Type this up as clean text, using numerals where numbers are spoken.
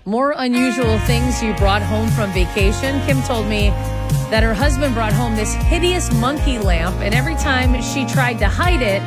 More unusual things you brought home from vacation. Kim told me that her husband brought home this hideous monkey lamp, and every time she tried to hide it,